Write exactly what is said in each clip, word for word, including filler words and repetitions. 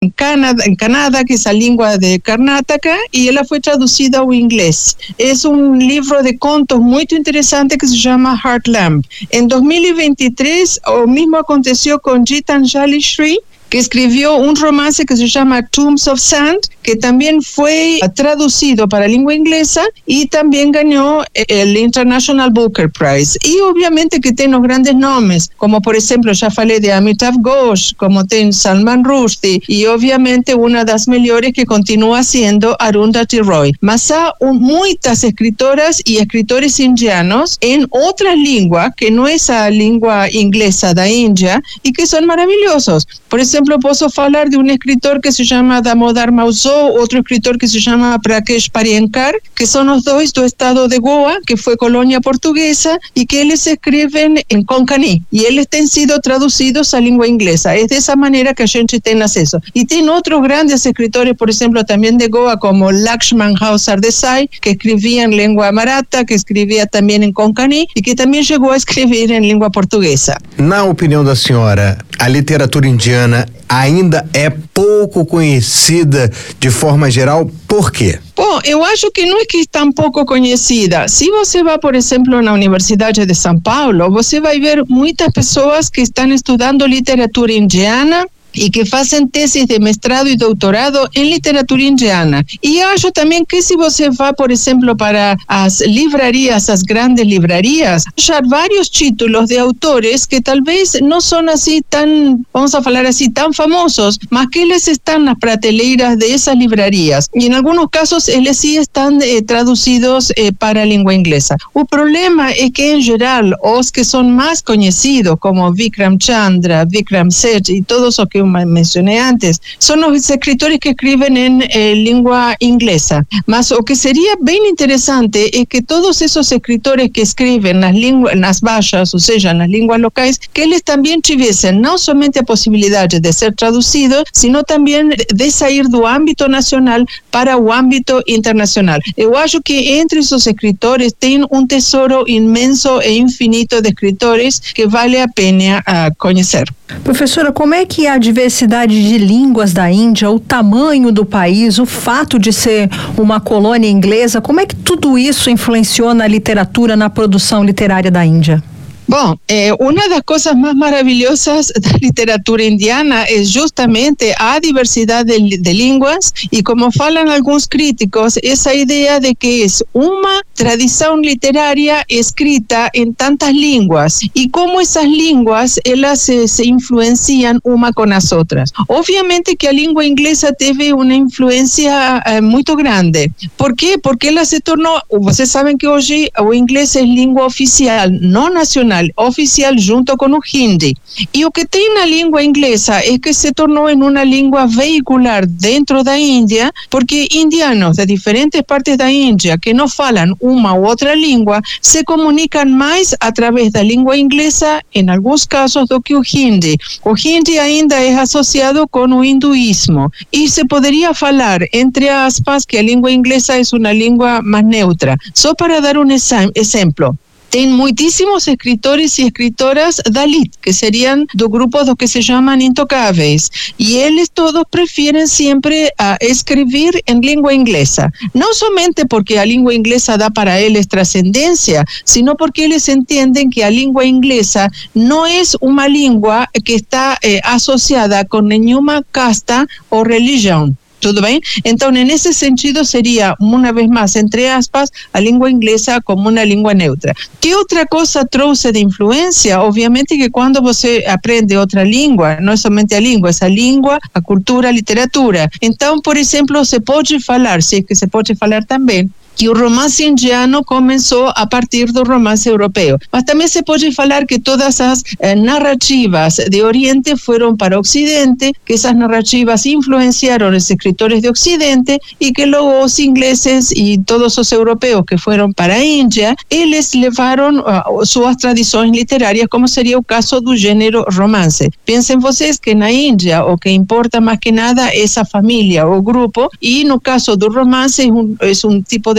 en Canadá, en Canadá, que es la lengua de Karnataka, y ella fue traducida al inglés. Es un libro de contos muy interesante que se llama Heartland. En dos mil veintitrés, lo mismo aconteció con Gitanjali Sri, que escribió un romance que se llama Tombs of Sand, que también fue traducido para lengua inglesa y también ganó el International Booker Prize. Y obviamente que tiene grandes nombres, como por ejemplo, ya falei de Amitav Ghosh, como tiene Salman Rushdie, y obviamente una de las mejores que continúa siendo Arundhati Roy. Mas hay muchas escritoras y escritores indianos en otras lenguas, que no es la lengua inglesa de India, y que son maravillosos. Por ejemplo, puedo hablar de un escritor que se llama Damodar Mauzo, otro escritor que se llama Prakash Paryankar, que son los dos del estado de Goa, que fue colonia portuguesa, y que ellos escriben en Konkani, y ellos han sido traducidos a lengua inglesa. Es de esa manera que a gente tiene acceso. Y tiene otros grandes escritores, por ejemplo, también de Goa, como Lakshman Rao Sardesai, que escribía en lengua maratha, que escribía también en Konkani, y que también llegó a escribir en lengua portuguesa. Na opinião da senhora, a literatura indiana ainda é pouco conhecida de forma geral, por quê? Bom, eu acho que não é que é tão pouco conhecida. Se você vai, por exemplo, na Universidade de São Paulo, você vai ver muitas pessoas que estão estudando literatura indiana y que hacen tesis de mestrado y doutorado en literatura indiana. Y acho también que si você va, por ejemplo, para las librarias, las grandes librarias, hay varios títulos de autores que tal vez no son así tan, vamos a hablar así, tan famosos, mas que les están en las prateleiras de esas librarias. Y en algunos casos, ellos sí están eh, traducidos eh, para lengua inglesa. El problema es que, en general, los que son más conocidos, como Vikram Chandra, Vikram Seth y todos los que mencioné antes, son los escritores que escriben en eh, lengua inglesa. Mas lo que sería bien interesante es que todos esos escritores que escriben las lenguas, las vallas, o sea, en las lenguas locales, que ellos también tuviesen no solamente la posibilidad de ser traducidos, sino también de salir del ámbito nacional para el ámbito internacional. Yo acho que entre esos escritores tienen un tesoro inmenso e infinito de escritores que vale a pena uh, conocer. Professora, como é que a diversidade de línguas da Índia, o tamanho do país, o fato de ser uma colônia inglesa, como é que tudo isso influenciou na literatura, na produção literária da Índia? Bom, eh, una de las cosas más maravillosas de la literatura indiana es justamente la diversidad de, de lenguas y, como falan algunos críticos, esa idea de que es una tradición literaria escrita en tantas lenguas y cómo esas lenguas ellas se, se influencian una con las otras. Obviamente que la lengua inglesa tiene una influencia eh, muy grande. ¿Por qué? Porque ella se tornó, ustedes saben que hoy el inglés es lengua oficial, no nacional, oficial junto con el hindi. Y lo que tiene la lengua inglesa es que se tornó en una lengua vehicular dentro de India, porque indianos de diferentes partes de India que no falan una u otra lengua se comunican más a través de la lengua inglesa en algunos casos do que el hindi. El hindi ainda es asociado con el hinduismo y se podría falar, entre aspas, que la lengua inglesa es una lengua más neutra. Solo para dar un ejemplo. Tem muitísimos escritores y escritoras Dalit, que serían dos grupos los que se llaman intocáveis, y ellos todos prefieren siempre uh, escribir en lengua inglesa, no solamente porque la lengua inglesa da para ellos trascendencia, sino porque ellos entienden que la lengua inglesa no es una lengua que está eh, asociada con ninguna casta o religión. ¿Tudo bem? Então, nesse sentido, seria, uma vez mais, entre aspas, a língua inglesa como uma língua neutra. Que outra coisa trouxe de influência? Obviamente que quando você aprende outra língua, não é somente a língua, é a língua, a cultura, a literatura. Então, por exemplo, se pode falar, se é que se pode falar também, que o romance indiano começou a partir do romance europeu. Mas também se pode falar que todas as eh, narrativas de Oriente foram para o Ocidente, que essas narrativas influenciaram os escritores de Ocidente e que logo os ingleses e todos os europeus que foram para a Índia, eles levaram uh, suas tradições literárias, como seria o caso do gênero romance. Pensem vocês que na Índia o que importa mais que nada é a família, o grupo, e no caso do romance é um, é um tipo de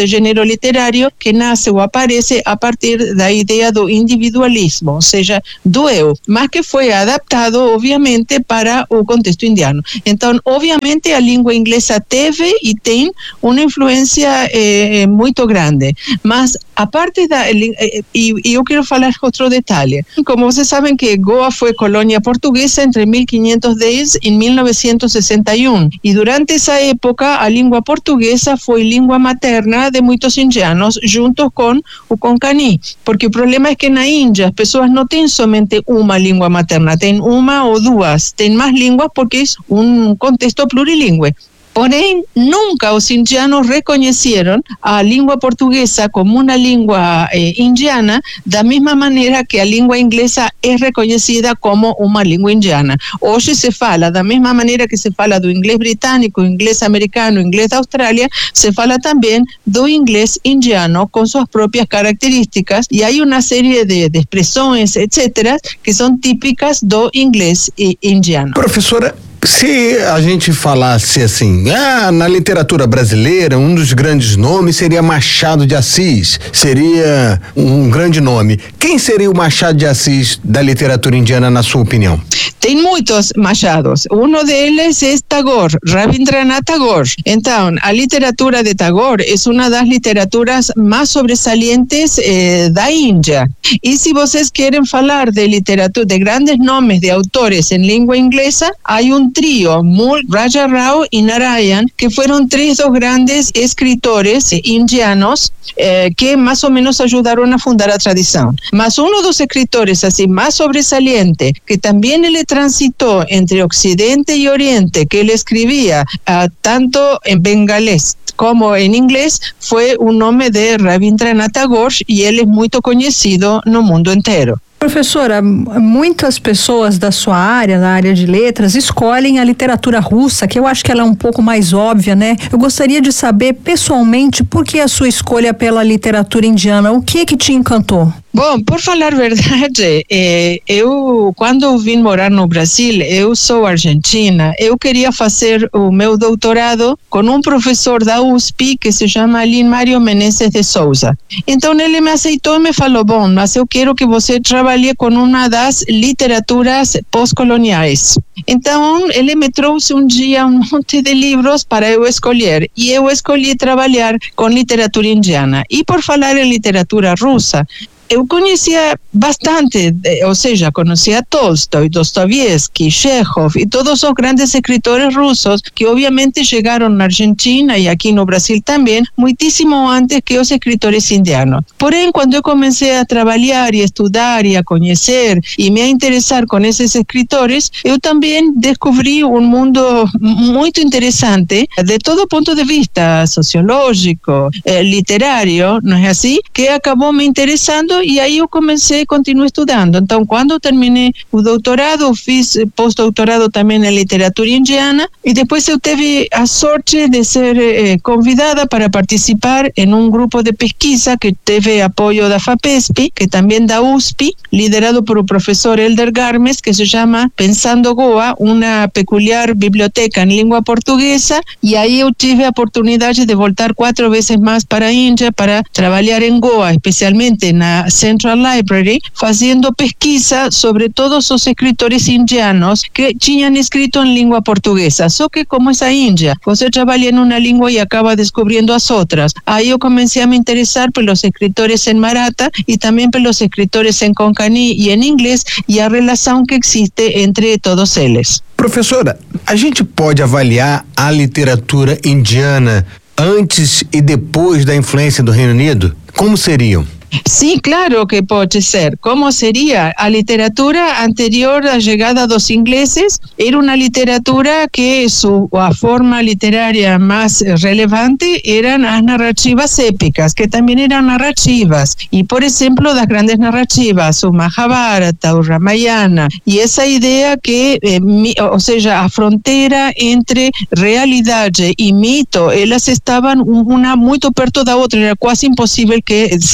gênero literário que nasce ou aparece a partir da ideia do individualismo, ou seja, do eu, mas que foi adaptado, obviamente, para o contexto indiano. Então, obviamente, a língua inglesa teve e tem uma influência eh, muito grande, mas a parte da... E, e eu quero falar outro detalhe. Como vocês sabem que Goa foi colônia portuguesa entre mil quinhentos e dez e mil novecentos e sessenta e um, e durante essa época a língua portuguesa foi língua materna de muitos indianos, junto com o Konkani, porque o problema é que na Índia as pessoas não têm somente uma língua materna, têm uma ou duas, têm mais línguas porque é um contexto plurilingüe. Porém, nunca os indianos reconheceram a língua portuguesa como uma língua eh, indiana, da mesma maneira que a língua inglesa é reconhecida como uma língua indiana. Hoje se fala, da mesma maneira que se fala do inglês britânico, inglês americano, inglês da Austrália, se fala também do inglês indiano, com suas próprias características, e há uma série de, de expressões, etcétera, que são típicas do inglês indiano. Professora, se a gente falasse assim, ah, na literatura brasileira, um dos grandes nomes seria Machado de Assis, seria um grande nome. Quem seria o Machado de Assis da literatura indiana, na sua opinião? Tem muitos Machados. Um deles é Tagore, Rabindranath Tagore. Então, a literatura de Tagore é uma das literaturas mais sobresalientes eh, da Índia. E se vocês querem falar de literatura, de grandes nomes de autores em língua inglesa, há um trio, Moore, Raja Rao e Narayan, que foram três dos grandes escritores indianos eh, que mais ou menos ajudaram a fundar a tradição. Mas um dos escritores assim mais sobresaliente, que também ele transitou entre Occidente e Oriente, que ele escrevia uh, tanto em bengalês como em inglês, foi o nome de Rabindranath Tagore, e ele é muito conhecido no mundo inteiro. Professora, muitas pessoas da sua área, da área de letras, escolhem a literatura russa, que eu acho que ela é um pouco mais óbvia, né? Eu gostaria de saber, pessoalmente, por que a sua escolha pela literatura indiana? O que que te encantou? Bom, por falar a verdade, eh, eu, quando vim morar no Brasil, eu sou argentina, eu queria fazer o meu doutorado com um professor da U S P que se chama Lin Mário Menezes de Souza. Então ele me aceitou e me falou, bom, mas eu quero que você trabalhe com uma das literaturas pós-coloniais. Então ele me trouxe um dia um monte de livros para eu escolher, e eu escolhi trabalhar com literatura indiana. E por falar em literatura russa, eu conhecia bastante, ou seja, conhecia Tolstói, Dostoiévski, Chekhov e todos os grandes escritores russos que obviamente chegaram na Argentina e aqui no Brasil também, muitíssimo antes que os escritores indianos. Porém, quando eu comecei a trabalhar e estudar e a conhecer e me a interessar com esses escritores, eu também descobri um mundo muito interessante de todo ponto de vista sociológico, eh, literário, não é assim? Que acabou me interessando, e aí eu comecei e continuo estudando. Então, quando eu terminei o doutorado, eu fiz pós-doutorado também em literatura indiana, e depois eu tive a sorte de ser eh, convidada para participar em um grupo de pesquisa que teve apoio da FAPESP, que também da U S P, liderado por o professor Elder Garmes, que se chama Pensando Goa, uma peculiar biblioteca em língua portuguesa, e aí eu tive a oportunidade de voltar quatro vezes mais para a Índia para trabalhar em Goa, especialmente na Central Library, fazendo pesquisa sobre todos os escritores indianos que tinham escrito em língua portuguesa. Só que como essa Índia, você trabalha em uma língua e acaba descobrindo as outras. Aí eu comecei a me interessar pelos escritores em Maratha e também pelos escritores em Konkani e em inglês, e a relação que existe entre todos eles. Professora, a gente pode avaliar a literatura indiana antes e depois da influência do Reino Unido? Como seriam? Sim, claro que pode ser. Como seria? A literatura anterior à chegada dos ingleses era uma literatura que su, a forma literária mais relevante eram as narrativas épicas, que também eram narrativas. E, por exemplo, das grandes narrativas, o Mahabharata, o Ramayana, e essa ideia que, eh, mi, ou seja, a fronteira entre realidade e mito, elas estavam uma muito perto da outra, era quase impossível que separar um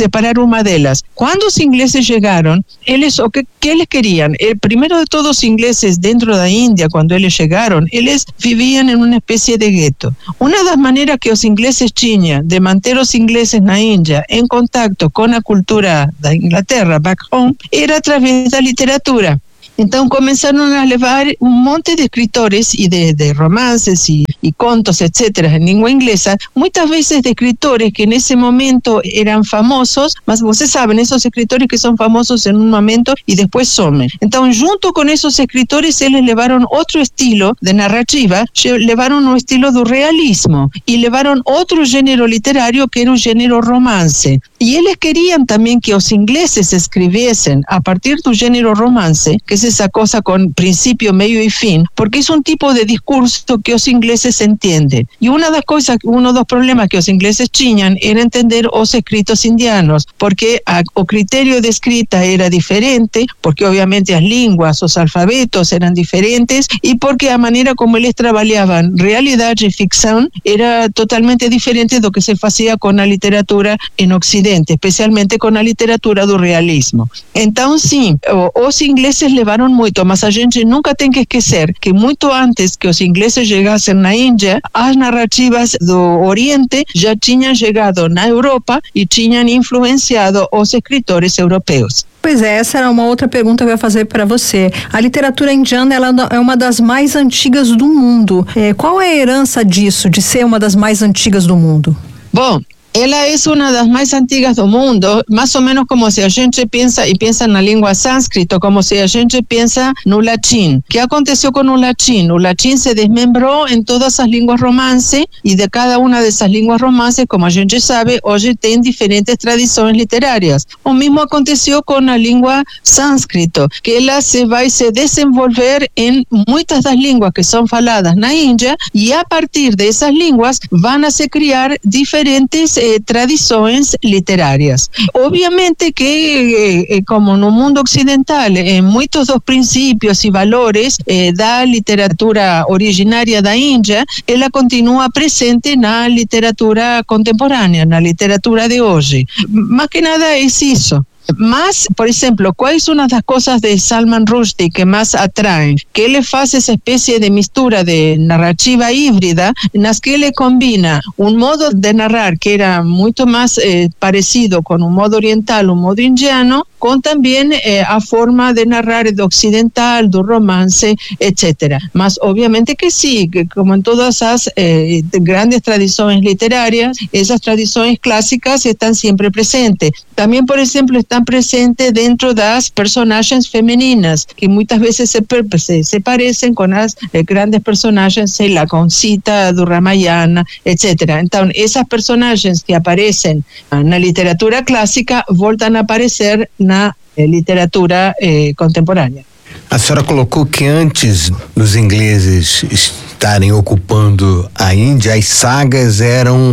uma delas. Quando os ingleses chegaram, eles, o que, que eles queriam? El, primeiro de todos, os ingleses dentro da Índia, quando eles chegaram, eles viviam em uma espécie de gueto. Uma das maneiras que os ingleses tinham de manter os ingleses na Índia em contato com a cultura da Inglaterra, back home, era através da literatura. Então começaram a levar um monte de escritores e de, de romances e, e contos, etcétera, em língua inglesa, muitas vezes de escritores que nesse momento eram famosos, mas vocês sabem, esses escritores que são famosos em um momento e depois somem. Então, junto com esses escritores, eles levaram outro estilo de narrativa, levaram o estilo do realismo e levaram outro gênero literário que era o gênero romance. E eles queriam também que os ingleses escrevessem a partir do gênero romance, que es esa cosa con principio, medio y fin, porque es un tipo de discurso que los ingleses entienden. Y una de las cosas, uno de los problemas que los ingleses tenían era entender los escritos indianos, porque a, o criterio de escrita era diferente, porque obviamente las lenguas, los alfabetos eran diferentes, y porque la manera como ellos trabajaban realidad y ficción era totalmente diferente de lo que se hacía con la literatura en Occidente, especialmente con la literatura do realismo. Entonces, sí, los ingleses levaram muito, mas a gente nunca tem que esquecer que muito antes que os ingleses chegassem na Índia, as narrativas do Oriente já tinham chegado na Europa e tinham influenciado os escritores europeus. Pois é, essa era uma outra pergunta que eu ia fazer para você. A literatura indiana, ela é uma das mais antigas do mundo. É, qual é a herança disso, de ser uma das mais antigas do mundo? Bom, ela é uma das mais antigas do mundo, mais ou menos como se a gente pensa, e pensa na língua sânscrita, como se a gente pensa no latim. O que aconteceu com o latim? O latim se desmembrou em todas as línguas romance, e de cada uma dessas línguas romance, como a gente sabe, hoje tem diferentes tradições literárias. O mesmo aconteceu com a língua sânscrita, que ela se vai se desenvolver em muitas das línguas que são faladas na Índia, e a partir dessas línguas vão a se criar diferentes Eh, tradições literárias. Obviamente que, eh, como no mundo ocidental, eh, muitos dos princípios e valores eh, da literatura originária da Índia, ela continua presente na literatura contemporânea, na literatura de hoje. Mais que nada é isso. Mas, por exemplo, quais uma das coisas de Salman Rushdie que mais atraem? Que ele faz essa espécie de mistura de narrativa híbrida, nas que ele combina um modo de narrar que era muito mais eh, parecido com o modo oriental, o modo indiano, com também eh, a forma de narrar do occidental, do romance, etcétera. Mas, obviamente que sim, que como em todas as eh, grandes tradições literárias, essas tradições clássicas estão sempre presentes. Também, por exemplo, estão presentes dentro das personagens femininas, que muitas vezes se, se, se parecem com as eh, grandes personagens, sei lá, com Sita do Ramayana, etcétera. Então, essas personagens que aparecem na literatura clássica voltam a aparecer na eh, literatura eh, contemporânea. A senhora colocou que antes dos ingleses estarem ocupando a Índia, as sagas eram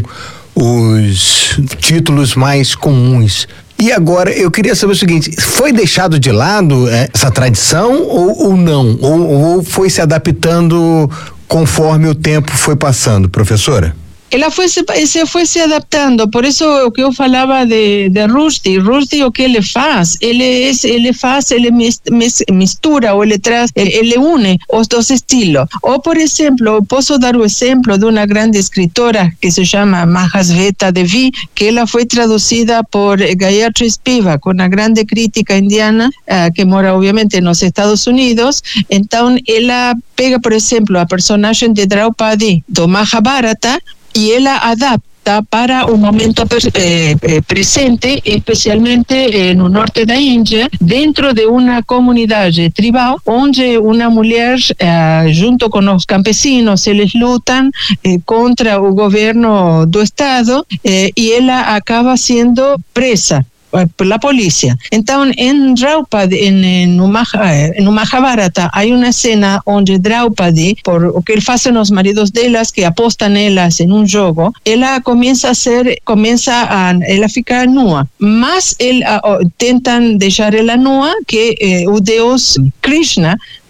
os títulos mais comuns. E agora eu queria saber o seguinte: foi deixado de lado é, essa tradição ou, ou não? Ou, ou foi se adaptando conforme o tempo foi passando, professora? Ela foi se, se foi se adaptando, por isso o que eu falava de, de Rushdie, Rushdie o que ele faz, ele, ele faz, ele mistura, ou ele traz, ele une os dois estilos. Ou, por exemplo, eu posso dar o exemplo de uma grande escritora que se chama Mahasveta Devi, que ela foi traduzida por Gayatri Spivak, uma grande crítica indiana, uh, que mora obviamente nos Estados Unidos. Então, ela pega, por exemplo, a personagem de Draupadi do Mahabharata, y ella adapta para un momento eh, eh, presente, especialmente en el norte de India, dentro de una comunidad tribal, donde una mujer, eh, junto con los campesinos, eles lutan eh, contra el gobierno do Estado eh, y ella acaba siendo presa por la policía. Entonces, en Draupadi, en, en, en Mahabharata, hay una escena donde Draupadi, por lo que hacen los maridos de ellas, que apostan ellas en un juego, ella comienza a ser, comienza a, ella ficar nua. Más él, uh, intentan dejar ella nua, que eh, o Deus Krishna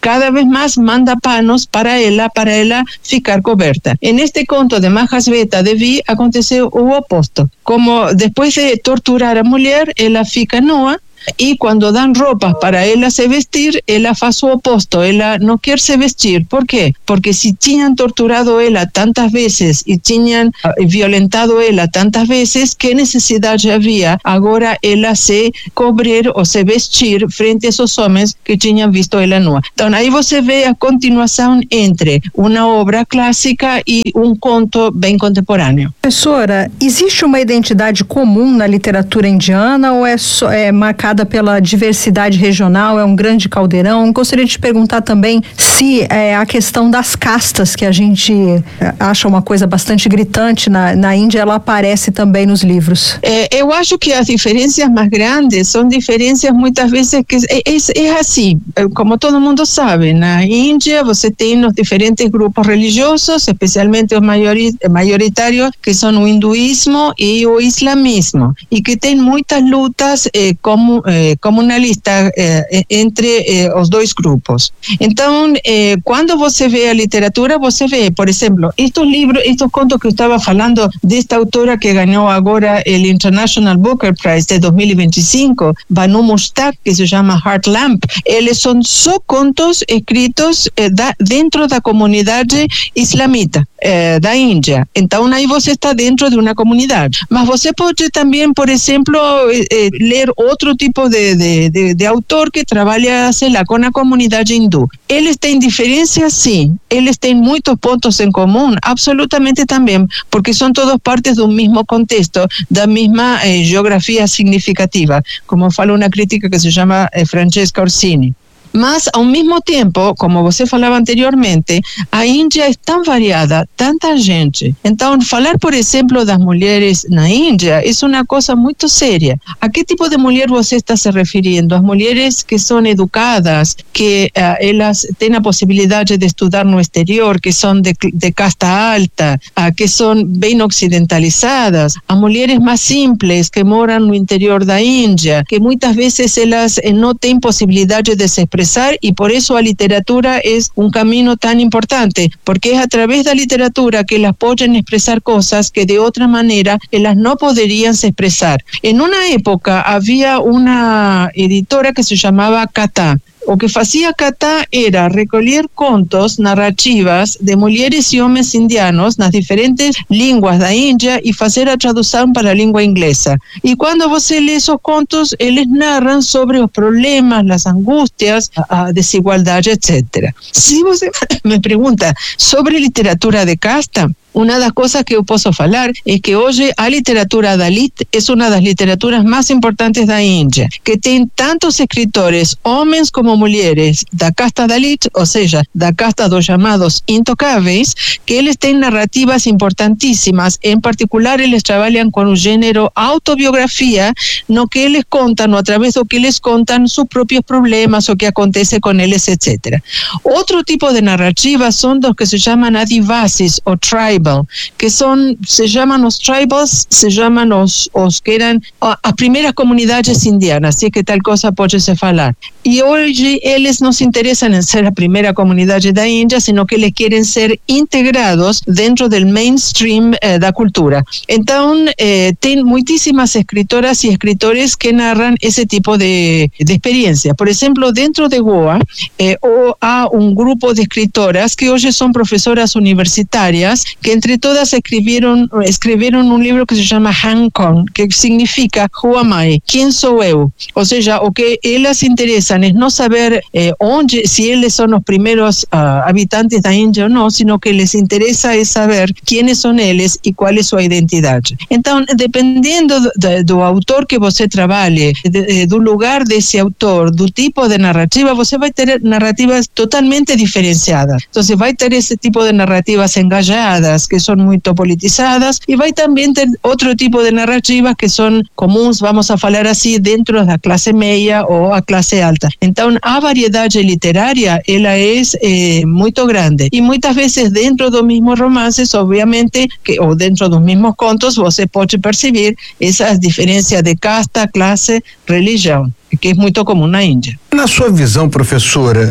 cada vez más manda panos para ela, para ela ficar coberta. En este conto de Mahasveta Devi aconteceu o oposto. Como después de torturar a mulher, ela fica nua, y cuando dan ropas para ella se vestir, ella faz o oposto, ella no quiere se vestir. ¿Por qué? Porque si tinham torturado ella tantas veces y tinham uh, violentado ella tantas veces, ¿qué necesidad había agora ella se cobrir o se vestir frente a esos homens que tinham visto ella nua? Então aí você vê a continuação entre uma obra clássica e um conto bem contemporâneo. Professora, existe uma identidade comum na literatura indiana ou é, só, é marcada pela diversidade regional, é um grande caldeirão? Gostaria de te perguntar também se é, a questão das castas, que a gente acha uma coisa bastante gritante na, na Índia, ela aparece também nos livros. É, eu acho que as diferenças mais grandes são diferenças muitas vezes que é, é, é assim, como todo mundo sabe, na Índia você tem os diferentes grupos religiosos, especialmente os maiori, maioritários, que são o hinduísmo e o islamismo, e que tem muitas lutas eh, como Eh, comunalista eh, entre eh, os dois grupos. Então, eh, quando você vê a literatura, você vê, por exemplo, estes livros, estes contos que eu estava falando desta autora que ganhou agora o International Booker Prize de dois mil e vinte e cinco, Banu Mushtaq, que se chama Heart Lamp, eles são só contos escritos eh, da, dentro da comunidade islamita eh, da Índia. Então, aí você está dentro de uma comunidade. Mas você pode também, por exemplo, eh, eh, ler outro tipo De, de, de, de autor que trabalha, sei lá, com a comunidade hindu. Eles têm diferenças, sim. Eles têm muitos pontos em comum, absolutamente também, porque são todos partes do mesmo contexto, da mesma eh, geografia significativa, como fala uma crítica que se chama eh, Francesca Orsini. Mas, ao mesmo tempo, como você falava anteriormente, a Índia é tão variada, tanta gente. Então, falar, por exemplo, das mulheres na Índia é uma coisa muito séria. A que tipo de mulher você está se referindo? As mulheres que são educadas, que uh, elas têm a possibilidade de estudar no exterior, que são de, de casta alta, uh, que são bem ocidentalizadas, as mulheres mais simples, que moram no interior da Índia, que muitas vezes elas eh, não têm possibilidade de se expressar, y por eso la literatura es un camino tan importante, porque es a través de la literatura que las pueden expresar cosas que de otra manera ellas no podrían expresar. En una época había una editora que se llamaba Katha. O que fazia Katha era recolher contos, narrativas de mulheres e homens indianos nas diferentes línguas da Índia e fazer a tradução para a língua inglesa. E quando você lê esses contos, eles narram sobre os problemas, as angústias, a desigualdade, etcétera. Se você me pergunta sobre literatura de casta, una das cosas que eu posso falar é que hoje a literatura Dalit é uma das literaturas mais importantes da Índia, que tem tantos escritores, homens como mulheres, da casta Dalit, ou seja, da casta dos chamados intocáveis, que eles têm narrativas importantíssimas. Em particular, eles trabalham com o gênero autobiografia, no que eles contam, ou através do que eles contam, seus próprios problemas, o que acontece com eles, etcétera. Outro tipo de narrativas são dos que se chamam adivasis, ou tribal, que son, se llaman los tribals, se llaman os, os que eran as primeiras comunidades indianas, así que tal cosa pode se falar. E hoje eles não se interessam em ser a primeira comunidade da Índia, sino que eles querem ser integrados dentro do mainstream eh, da cultura. Então, eh, tem muitíssimas escritoras e escritores que narram esse tipo de, de experiência. Por exemplo, dentro de Goa, eh, há um grupo de escritoras que hoje são professoras universitárias, que entre todas escreveram, escreveram um livro que se chama Hankong, que significa Who am I? Quem sou eu? Ou seja, o que elas interessam é não saber eh, onde, se eles são os primeiros uh, habitantes da Índia ou não, sino que les interessa é saber quem são eles e qual é sua identidade. Então, dependendo do, do autor que você trabalhe, de, do lugar desse autor, do tipo de narrativa, você vai ter narrativas totalmente diferenciadas. Então, você vai ter esse tipo de narrativas engajadas, que são muito politizadas, e vai também ter outro tipo de narrativas que são comuns, vamos a falar assim, dentro da classe média ou a classe alta. Então, a variedade literária, ela é eh, muito grande. E muitas vezes dentro dos mesmos romances, obviamente, que, ou dentro dos mesmos contos, você pode perceber essas diferenças de casta, classe, religião, que é muito comum na Índia. Na sua visão, professora,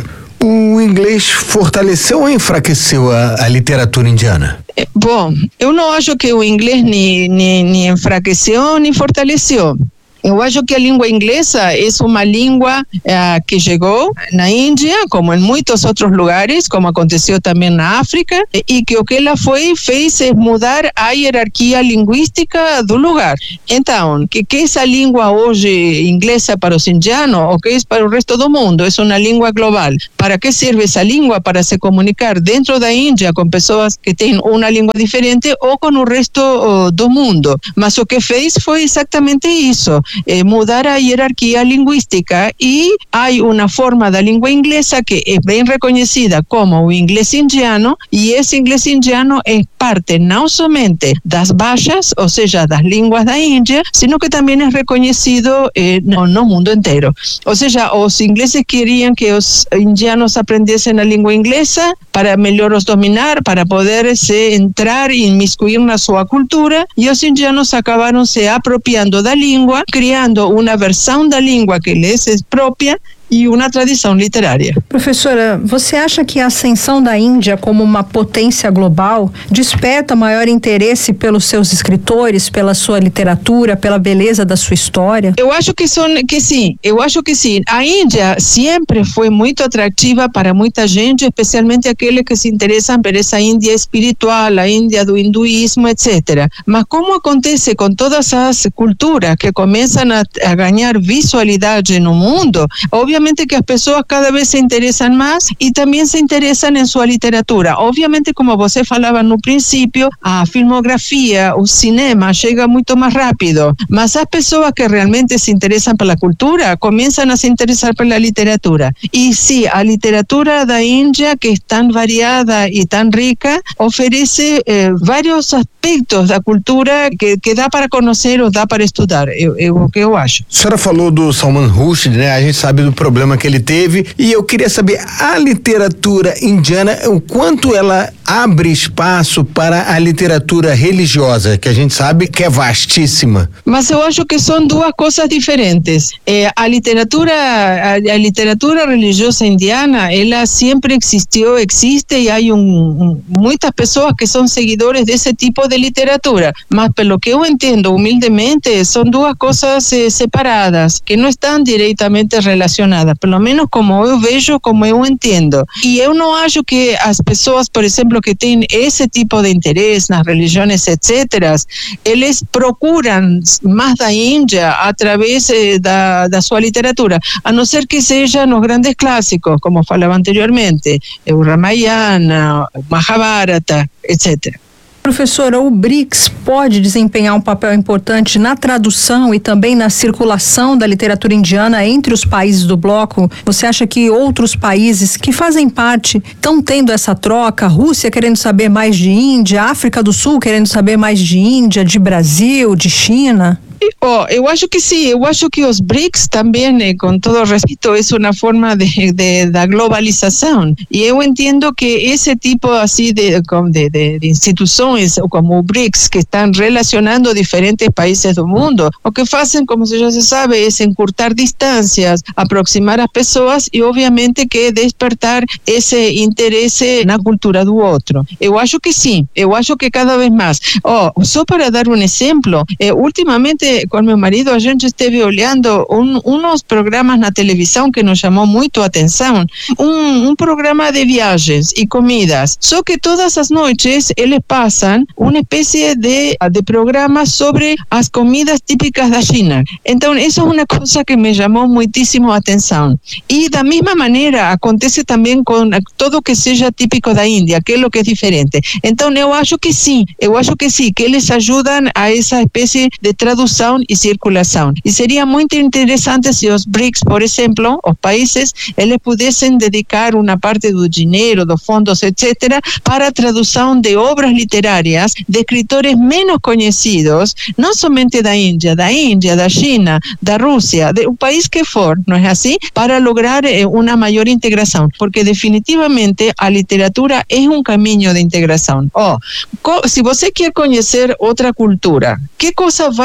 O inglês fortaleceu ou enfraqueceu a, a literatura indiana? Bom, eu não acho que o inglês nem, nem, nem enfraqueceu nem fortaleceu. Eu acho que a língua inglesa é uma língua eh, que chegou na Índia, como em muitos outros lugares, como aconteceu também na África, e que o que ela foi, fez é mudar a hierarquia linguística do lugar. Então, que, que essa língua hoje inglesa para os indianos, ou que é para o resto do mundo, é uma língua global. Para que serve essa língua? Para se comunicar dentro da Índia com pessoas que têm uma língua diferente ou com o resto oh, do mundo. Mas o que fez foi exatamente isso. Eh, mudar a hierarquia linguística, e hay una forma da língua inglesa que es bien reconocida como o inglés indiano, y ese inglés indiano es parte no solamente das baixas, o sea, das línguas da Índia, sino que también es reconocido eh, no, no mundo entero. O sea, os ingleses querían que os indianos aprendiesen a língua inglesa para melhor os dominar, para poder se entrar e inmiscuir na sua cultura, e os indianos acabaram se apropriando da língua, criando uma versão da língua que lhes é própria e uma tradição literária. Professora, você acha que a ascensão da Índia como uma potência global desperta maior interesse pelos seus escritores, pela sua literatura, pela beleza da sua história? Eu acho que, são, que sim, eu acho que sim. A Índia sempre foi muito atrativa para muita gente, especialmente aqueles que se interessam por essa Índia espiritual, a Índia do hinduísmo, etcétera. Mas como acontece com todas as culturas que começam a, a ganhar visualidade no mundo, obviamente que as pessoas cada vez se interessam mais e também se interessam em sua literatura. Obviamente, como você falava no princípio, a filmografia, o cinema chega muito mais rápido, mas as pessoas que realmente se interessam pela cultura começam a se interessar pela literatura. E sim, a literatura da Índia, que é tão variada e tão rica, oferece eh, vários aspectos da cultura que, que dá para conhecer ou dá para estudar, é o que eu acho. A senhora falou do Salman Rushdie, né? A gente sabe do problema que ele teve, e eu queria saber, a literatura indiana, o quanto ela abre espaço para a literatura religiosa, que a gente sabe que é vastíssima. Mas eu acho que são duas coisas diferentes. É, a literatura a, a literatura religiosa indiana, ela sempre existiu, existe, e há um, um, muitas pessoas que são seguidores desse tipo de literatura, mas pelo que eu entendo humildemente, são duas coisas eh, separadas, que não estão diretamente relacionadas, pelo menos como eu vejo, como eu entendo. E eu não acho que as pessoas, por exemplo, que têm esse tipo de interesse nas religiões, etcétera, eles procuram mais da Índia através eh, da, da sua literatura, a não ser que seja nos grandes clássicos, como falava anteriormente, o Ramayana, o Mahabharata, etcétera. Professora, o BRICS pode desempenhar um papel importante na tradução e também na circulação da literatura indiana entre os países do bloco? Você acha que outros países que fazem parte estão tendo essa troca? Rússia querendo saber mais de Índia, África do Sul querendo saber mais de Índia, de Brasil, de China? Oh, eu acho que sim, eu acho que os BRICS também, eh, com todo respeito, é uma forma de, de, da globalização. E eu entendo que esse tipo assim de, de, de, de instituições, como o BRICS, que estão relacionando diferentes países do mundo, o que fazem, como já se sabe, é encurtar distâncias, aproximar as pessoas e, obviamente, que despertar esse interesse na cultura do outro. Eu acho que sim, eu acho que cada vez mais. Oh, só para dar um exemplo, eh, ultimamente com meu marido a gente esteve olhando um, uns programas na televisão que nos chamou muito a atenção, um, um programa de viagens e comidas, só que todas as noites eles passam uma espécie de, de programa sobre as comidas típicas da China. Então isso é uma coisa que me chamou muitíssimo a atenção. E da mesma maneira acontece também com tudo que seja típico da Índia, aquilo que é diferente. Então eu acho que sim, eu acho que sim, que eles ajudam a essa espécie de tradução e circulação. E seria muito interessante se os BRICS, por exemplo, os países, eles pudessem dedicar uma parte do dinheiro, dos fundos, etcétera, para a tradução de obras literárias de escritores menos conhecidos, não somente da Índia, da Índia, da China, da Rússia, do país que for, não é assim? Para lograr eh, uma maior integração, porque definitivamente a literatura é um caminho de integração. Oh, se você quer conhecer outra cultura, que coisa vai te contar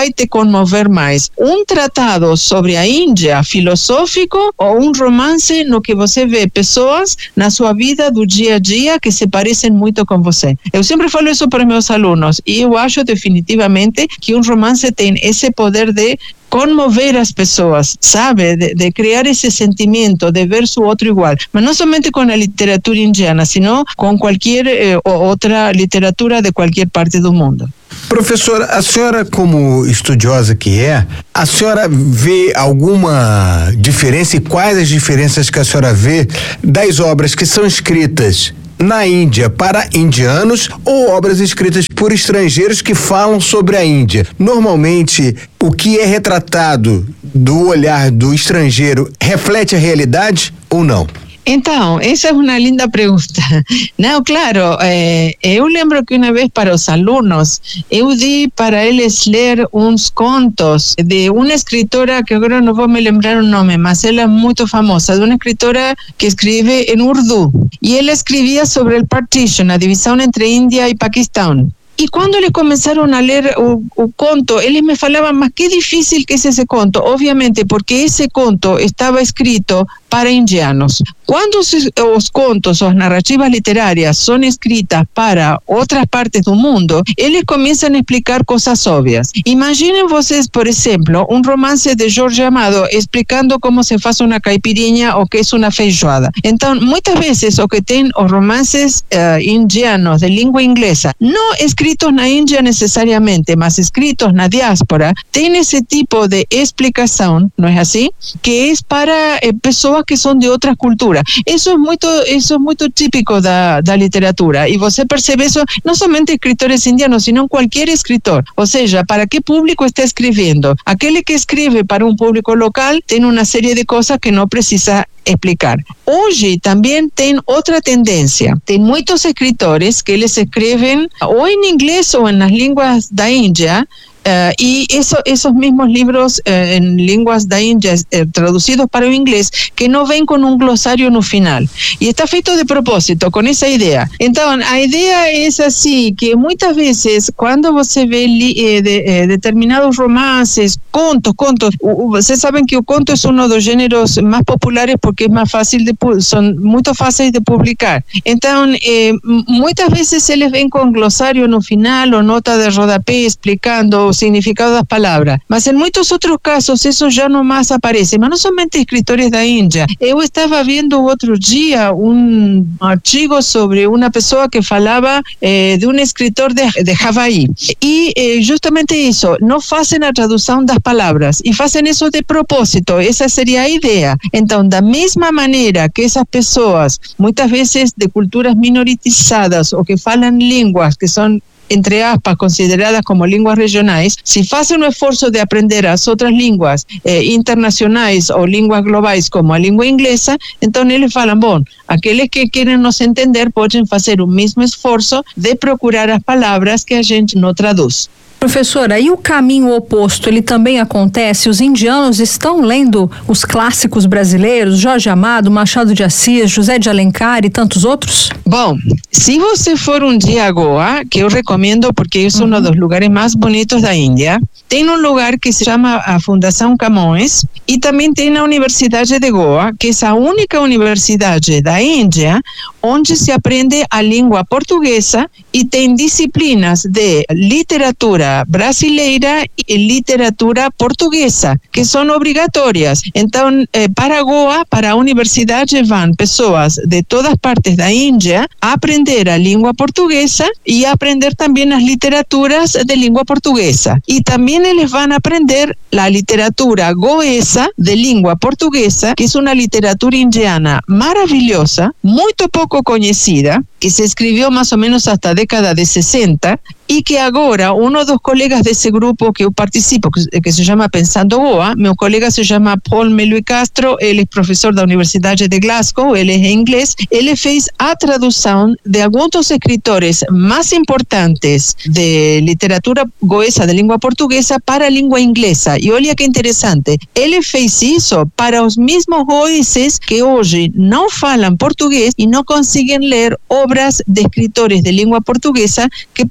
conmover mais? Um tratado sobre a Índia filosófico ou um romance no que você vê pessoas na sua vida do dia a dia que se parecem muito com você? Eu sempre falo isso para meus alunos e eu acho definitivamente que um romance tem esse poder de conmover as pessoas, sabe? De, de criar esse sentimento, de ver su outro igual. Mas não somente com a literatura indiana, sino com qualquer eh, outra literatura de qualquer parte do mundo. Professora, a senhora, como estudiosa que é, a senhora vê alguma diferença e quais as diferenças que a senhora vê das obras que são escritas na Índia para indianos ou obras escritas por estrangeiros que falam sobre a Índia? Normalmente, o que é retratado do olhar do estrangeiro reflete a realidade ou não? Então, essa é uma linda pergunta. Não, claro, eh, eu lembro que uma vez para os alunos, eu di para eles ler uns contos de uma escritora, que agora não vou me lembrar o nome, mas ela é muito famosa, de uma escritora que escreve em Urdu. E ela escrevia sobre o partition, a divisão entre Índia e Paquistão. E quando eles começaram a ler o, o conto, eles me falavam, mas que difícil que é esse conto. Obviamente, porque esse conto estava escrito para indianos. Quando os, os contos, as narrativas literárias são escritas para outras partes do mundo, eles começam a explicar coisas óbvias. Imaginem vocês, por exemplo, um romance de Jorge Amado explicando como se faz uma caipirinha ou que é uma feijoada. Então, muitas vezes o que tem os romances uh, indianos de língua inglesa, não escritos na Índia necessariamente, mas escritos na diáspora, tem esse tipo de explicação, não é assim? Que é para eh, pessoas que são de outras culturas. Isso é muito, isso é muito típico da, da literatura, e você percebe isso não somente escritores indianos, sino qualquer escritor. Ou seja, para que público está escrevendo? Aquele que escreve para um público local tem uma série de coisas que não precisa explicar. Hoje também tem outra tendência. Tem muitos escritores que eles escrevem ou em inglês ou nas línguas da Índia. Uh, y eso, esos mismos libros uh, en lenguas da Índia uh, traducidos para o inglês, que não vem com um glossário no final. E está feito de propósito, com essa ideia. Então, a ideia é assim, que muitas vezes, quando você vê li, eh, de, eh, determinados romances, contos, contos, uh, vocês sabem que o conto é um dos gêneros mais populares porque é mais fácil de, são muito fáceis de publicar. Então, eh, muitas vezes eles vêm com glossário no final, ou nota de rodapé explicando o significado das palavras, mas em muitos outros casos isso já não mais aparece, mas não somente escritores da Índia. Eu estava vendo outro dia um artigo sobre uma pessoa que falava eh, de um escritor de, de Havaí, e eh, justamente isso, não fazem a tradução das palavras, e fazem isso de propósito, essa seria a ideia. Então, da mesma maneira que essas pessoas, muitas vezes de culturas minorizadas, ou que falam línguas que são, entre aspas, consideradas como línguas regionais, se fazem um esforço de aprender as outras línguas eh, internacionais ou línguas globais como a língua inglesa, então eles falam, bom, aqueles que querem nos entender podem fazer o mesmo esforço de procurar as palavras que a gente não traduz. Professora, e o caminho oposto, ele também acontece? Os indianos estão lendo os clássicos brasileiros, Jorge Amado, Machado de Assis, José de Alencar e tantos outros? Bom, se você for um dia a Goa, que eu recomendo porque é um dos lugares mais bonitos da Índia, tem um lugar que se chama a Fundação Camões, e também tem a Universidade de Goa, que é a única universidade da Índia onde se aprende a língua portuguesa e tem disciplinas de literatura brasileira e literatura portuguesa, que são obrigatórias. Então, eh, para Goa, para a universidade, vão pessoas de todas partes da Índia a aprender a língua portuguesa e a aprender também as literaturas de língua portuguesa. E também eles vão aprender a literatura goesa de língua portuguesa, que é uma literatura indiana maravilhosa, muito pouco conhecida, que se escreveu mais ou menos hasta a década de sessenta, e que agora um dos colegas desse grupo que eu participo, que, que se chama Pensando Goa, meu colega se chama Paul Melui Castro, ele é professor da Universidade de Glasgow, ele é inglês, ele fez a tradução de alguns dos escritores mais importantes de literatura goesa de língua portuguesa para a língua inglesa. E olha que interessante, ele fez isso para os mesmos goeses que hoje não falam português e não conseguem ler obras de escritores de língua portuguesa que pertencem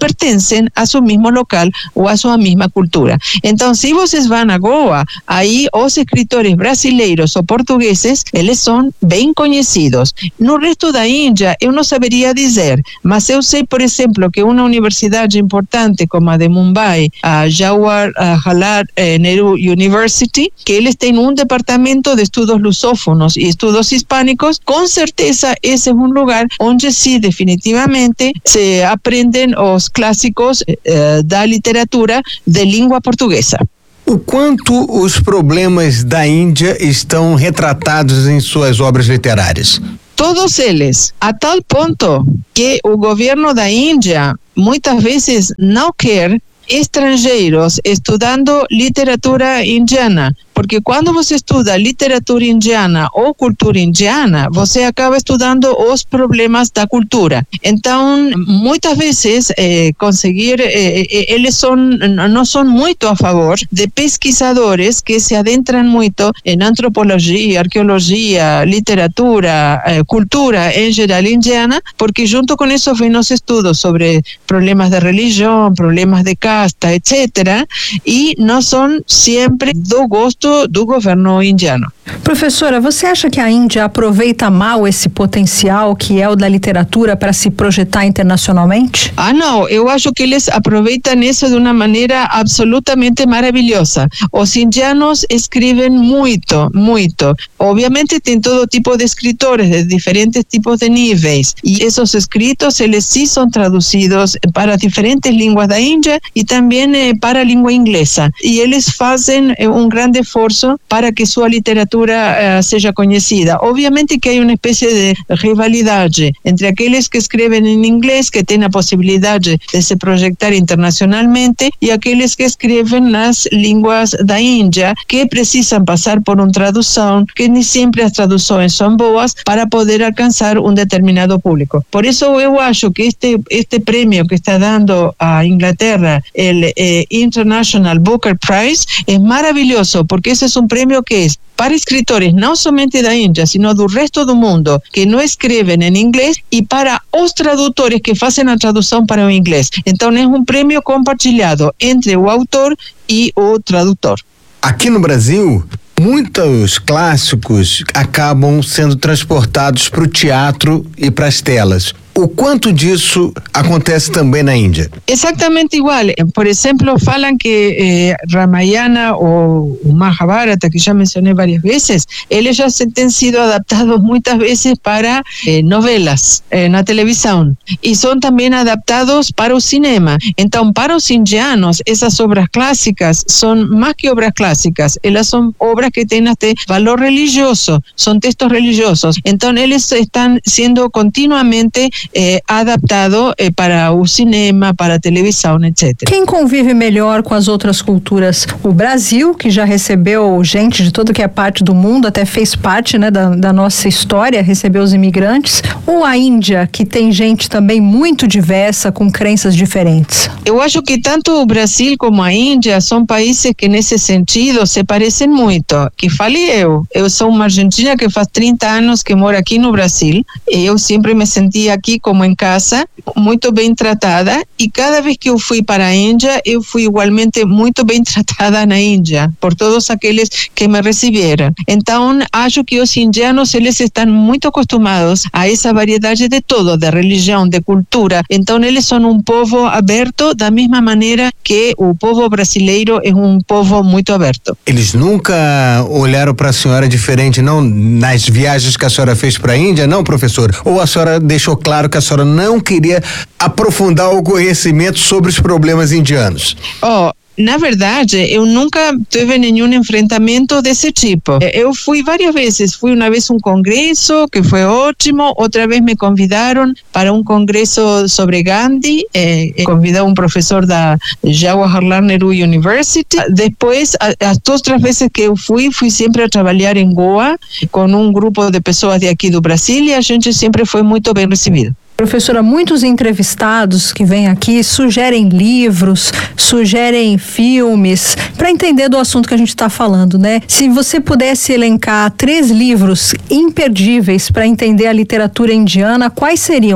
pertencen a su mismo local o a su misma cultura. Entonces, si vocês van a Goa, aí os escritores brasileiros ou portugueses, eles são bem conhecidos. No resto da Índia, eu não saberia dizer, mas eu sei, por exemplo, que uma universidade importante como a de Mumbai, a Jawaharlal Nehru University, que eles têm um departamento de estudos lusófonos e estudos hispânicos, com certeza esse é um lugar onde sim, definitivamente, se aprendem os clássicos eh, da literatura de língua portuguesa. O quanto os problemas da Índia estão retratados em suas obras literárias? Todos eles, a tal ponto que o governo da Índia muitas vezes não quer estrangeiros estudando literatura indiana, porque quando você estuda literatura indiana ou cultura indiana, você acaba estudando os problemas da cultura. Então, muitas vezes, eh, conseguir, eh, eles são, não são muito a favor de pesquisadores que se adentram muito em antropologia, arqueologia, literatura, eh, cultura em geral indiana, porque junto com isso vem os estudos sobre problemas de religião, problemas de casta, etcétera, e não são sempre do gosto do governo indiano. Professora, você acha que a Índia aproveita mal esse potencial que é o da literatura para se projetar internacionalmente? Ah, não, eu acho que eles aproveitam isso de uma maneira absolutamente maravilhosa. Os indianos escrevem muito, muito. Obviamente tem todo tipo de escritores de diferentes tipos de níveis, e esses escritos, eles sim são traduzidos para diferentes línguas da Índia e também eh, para a língua inglesa. E eles fazem eh, um grande esforço para que sua literatura uh, seja conhecida. Obviamente que há uma espécie de rivalidade entre aqueles que escrevem em inglês, que têm a possibilidade de se projetar internacionalmente, e aqueles que escrevem nas línguas da Índia, que precisam passar por uma tradução, que nem sempre as traduções são boas para poder alcançar um determinado público. Por isso eu acho que este, este prêmio que está dando a Inglaterra, o eh, International Booker Prize, é maravilhoso, porque esse é um prêmio que é para escritores não somente da Índia, sino do resto do mundo, que não escrevem em inglês, e para os tradutores que fazem a tradução para o inglês. Então é um prêmio compartilhado entre o autor e o tradutor. Aqui no Brasil, muitos clássicos acabam sendo transportados para o teatro e para as telas. O quanto disso acontece também na Índia? Exatamente igual. Por exemplo, falam que eh, Ramayana ou o Mahabharata, que já mencionei várias vezes, eles já têm sido adaptados muitas vezes para eh, novelas eh, na televisão, e são também adaptados para o cinema. Então, para os indianos, essas obras clássicas são mais que obras clássicas, elas são obras que têm até valor religioso, são textos religiosos. Então, eles estão sendo continuamente Eh, adaptado eh, para o cinema, para a televisão, etcétera. Quem convive melhor com as outras culturas? O Brasil, que já recebeu gente de todo que é parte do mundo, até fez parte, né, da, da nossa história, recebeu os imigrantes, ou a Índia, que tem gente também muito diversa, com crenças diferentes? Eu acho que tanto o Brasil como a Índia são países que nesse sentido se parecem muito. Que fale eu, eu sou uma argentina que faz trinta anos que mora aqui no Brasil, e eu sempre me senti aqui como em casa, muito bem tratada, e cada vez que eu fui para a Índia, eu fui igualmente muito bem tratada na Índia, por todos aqueles que me receberam. Então, acho que os indianos, eles estão muito acostumados a essa variedade de todo, de religião, de cultura. Então, eles são um povo aberto, da mesma maneira que o povo brasileiro é um povo muito aberto. Eles nunca olharam para a senhora diferente, não, nas viagens que a senhora fez para a Índia, não, professor? Ou a senhora deixou claro que a senhora não queria aprofundar o conhecimento sobre os problemas indianos? Oh, na verdade, eu nunca tive nenhum enfrentamento desse tipo. Eu fui várias vezes. Fui uma vez a um congresso, que foi ótimo. Outra vez me convidaram para um congresso sobre Gandhi. Eh, convidou um professor da Jawaharlal Nehru University. Depois, as outras vezes que eu fui, fui sempre a trabalhar em Goa, com um grupo de pessoas de aqui do Brasil, e a gente sempre foi muito bem recebido. Professora, muitos entrevistados que vêm aqui sugerem livros, sugerem filmes, para entender do assunto que a gente está falando, né? Se você pudesse elencar três livros imperdíveis para entender a literatura indiana, quais seriam?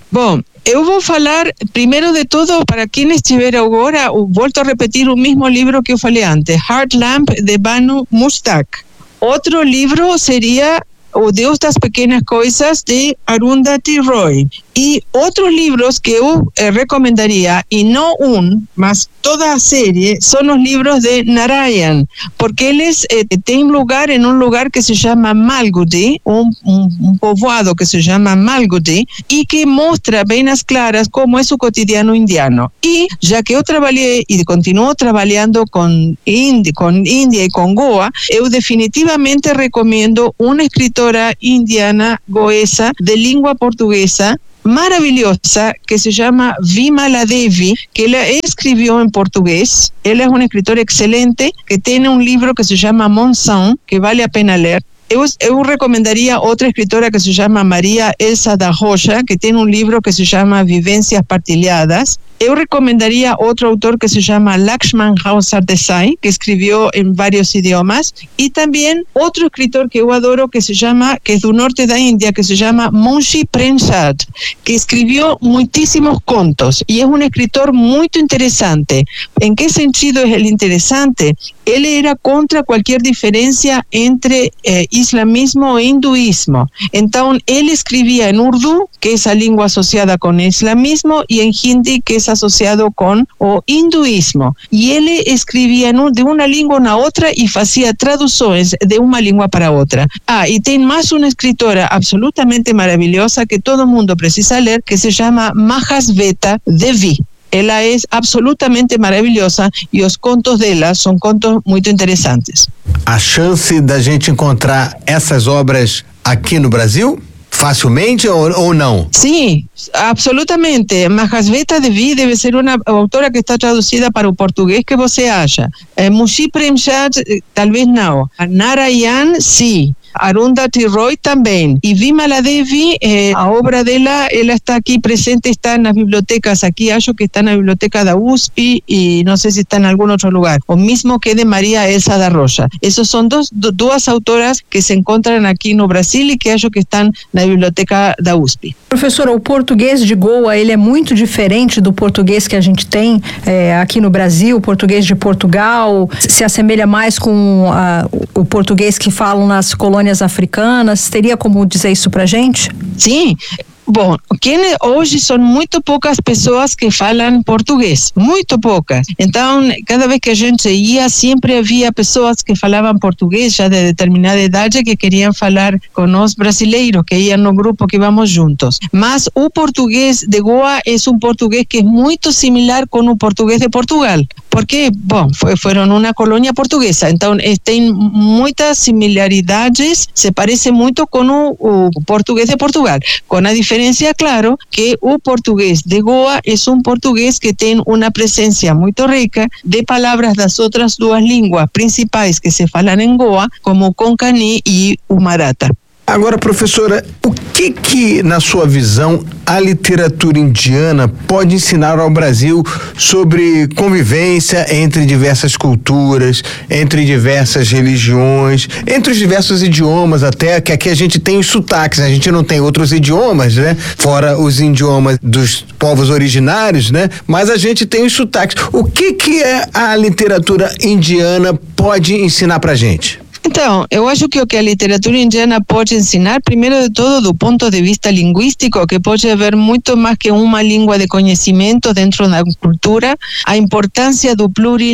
Bom, eu vou falar, primeiro de tudo, para quem estiver agora, eu volto a repetir o mesmo livro que eu falei antes, Heartlamp, de Banu Mushtaq. Outro livro seria O Deus das Pequenas Coisas, de Arundhati Roy. E outros livros que eu eh, recomendaria, e não um, mas toda a série, são os livros de Narayan, porque eles eh, têm lugar em um lugar que se chama Malgudi, um, um, um povoado que se chama Malgudi, e que mostra bem as claras como é o cotidiano indiano. E, já que eu trabalhei e continuo trabalhando com Índia, com Índia e com Goa, eu definitivamente recomendo uma escritora indiana goesa de língua portuguesa maravillosa que se llama Vimala Devi, que ela escribió en portugués. Ela es una escritora excelente que tiene un libro que se llama Monção, que vale a pena ler. Eu, eu recomendaria outra escritora que se chama Maria Elsa da Rocha, que tem um livro que se chama Vivências Partilhadas. Eu recomendaria outro autor que se chama Lakshman Rao Sardesai, que escreveu em vários idiomas, e também outro escritor que eu adoro, que se chama, que é do norte da Índia, que se chama Munshi Premchand, que escreveu muitíssimos contos, e é um escritor muito interessante. Em que sentido é ele interessante? Ele era contra qualquer diferença entre eh, islamismo e hinduísmo. Então, ele escrevia em Urdu, que é a língua associada com o islamismo, e em Hindi, que é associado com o hinduísmo. E ele escrevia de uma língua na outra e fazia traduções de uma língua para outra. Ah, e tem mais uma escritora absolutamente maravilhosa que todo mundo precisa ler, que se chama Mahasveta Devi. Ela é absolutamente maravilhosa e os contos dela são contos muito interessantes. A chance da gente encontrar essas obras aqui no Brasil? Facilmente ou, ou não? Sim, absolutamente. Mahasveta Devi deve ser uma autora que está traduzida para o português que você acha. Eh, Munshi Premchand, talvez não. Narayan, sim. Arundhati Roy também. E Vimala Devi, eh, a obra dela, ela está aqui presente, está nas bibliotecas, aqui acho que está na biblioteca da U S P e não sei se está em algum outro lugar. O mesmo que de Maria Elsa da Rocha. Essas são dos, duas autoras que se encontram aqui no Brasil e que acho que estão na biblioteca da U S P. Professora, o português de Goa, ele é muito diferente do português que a gente tem é, aqui no Brasil, o português de Portugal, se assemelha mais com a, o português que falam nas colônias africanas. Teria como dizer isso pra gente? Sim. Bom, quem hoje são muito poucas pessoas que falam português, muito poucas. Então, cada vez que a gente ia, sempre havia pessoas que falavam português já de determinada idade que queriam falar com nós brasileiros, que iam no grupo que vamos juntos. Mas o português de Goa é um português que é muito similar com o português de Portugal. Porque, bom, foi, foram uma colônia portuguesa, então tem muitas similaridades, se parece muito com o, o português de Portugal, com a diferença, claro, que o português de Goa é um português que tem uma presença muito rica de palavras das outras duas línguas principais que se falam em Goa, como o Konkani e o Maratha. Agora, professora, o que que, na sua visão, a literatura indiana pode ensinar ao Brasil sobre convivência entre diversas culturas, entre diversas religiões, entre os diversos idiomas até, que aqui a gente tem os sotaques, a gente não tem outros idiomas, né? Fora os idiomas dos povos originários, né? Mas a gente tem os sotaques. O que que é a literatura indiana pode ensinar pra gente? Então, eu acho que o que a literatura indiana pode ensinar, primeiro de tudo, do ponto de vista linguístico, que pode haver muito mais que uma língua de conhecimento dentro da cultura, a importância do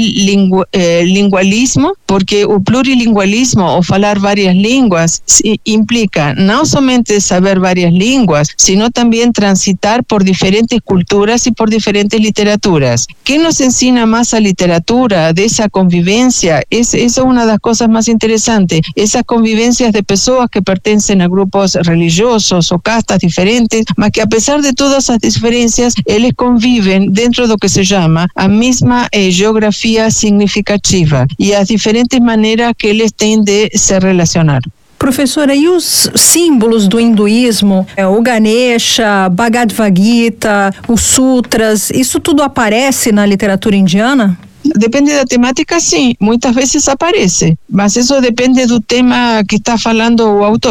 plurilingualismo, porque o plurilingualismo, ou falar várias línguas, implica não somente saber várias línguas, sino também transitar por diferentes culturas e por diferentes literaturas. Quem nos ensina mais a literatura dessa convivência, essa é uma das coisas mais interessantes. Esas convivencias de pessoas que pertencen a grupos religiosos o castas diferentes, mas que a pesar de todas as diferencias, eles conviven dentro do que se llama a mesma eh, geografia significativa e as diferentes maneiras que eles têm de se relacionar. Professora, e os símbolos do hinduísmo, é, o Ganesha, Bhagavad Gita, os sutras, isso tudo aparece na literatura indiana? Depende da temática, sim. Muitas vezes aparece, mas isso depende do tema que está falando o autor.